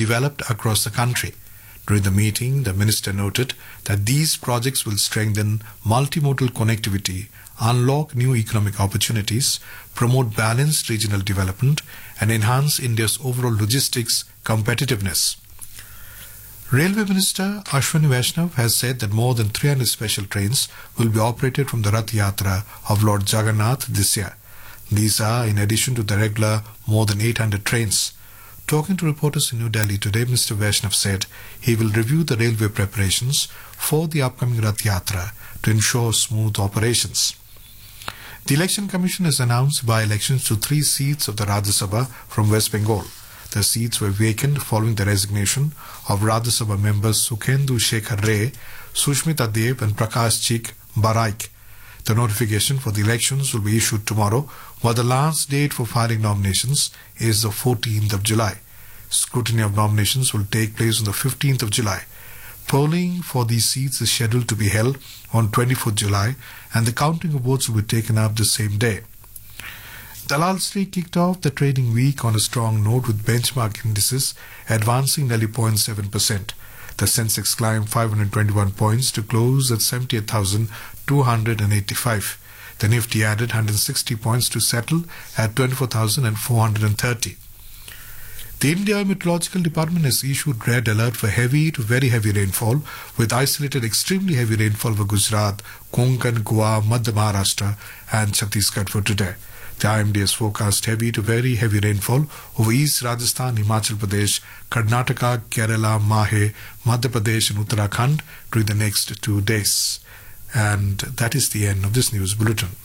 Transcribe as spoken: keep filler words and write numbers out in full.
developed across the country. During the meeting, the minister noted that these projects will strengthen multimodal connectivity, unlock new economic opportunities, promote balanced regional development, and enhance India's overall logistics competitiveness. Railway Minister Ashwini Vaishnav has said that more than three hundred special trains will be operated from the Rath Yatra of Lord Jagannath this year. These are in addition to the regular more than eight hundred trains. Talking to reporters in New Delhi today, Mister Vaishnav said he will review the railway preparations for the upcoming Rath Yatra to ensure smooth operations. The Election Commission has announced by-elections to three seats of the Rajya Sabha from West Bengal. The seats were vacant following the resignation of Rajya Sabha members Sukhendu Shekhar Ray, Sushmita Dev and Prakash Chik Baraik. The notification for the elections will be issued tomorrow, while the last date for filing nominations is the fourteenth of July. Scrutiny of nominations will take place on the fifteenth of July. Polling for these seats is scheduled to be held on twenty-fourth of July, and the counting of votes will be taken up the same day. Dalal Street kicked off the trading week on a strong note with benchmark indices advancing nearly zero point seven percent. The Sensex climbed five hundred twenty-one points to close at seventy-eight thousand two hundred eighty-five. The Nifty added one hundred sixty points to settle at twenty-four thousand four hundred thirty. The India Meteorological Department has issued red alert for heavy to very heavy rainfall, with isolated extremely heavy rainfall for Gujarat, Konkan, Goa, Madhya Maharashtra and Chhattisgarh for today. The I M D has forecast heavy to very heavy rainfall over East Rajasthan, Himachal Pradesh, Karnataka, Kerala, Mahe, Madhya Pradesh and Uttarakhand during the next two days. And that is the end of this news bulletin.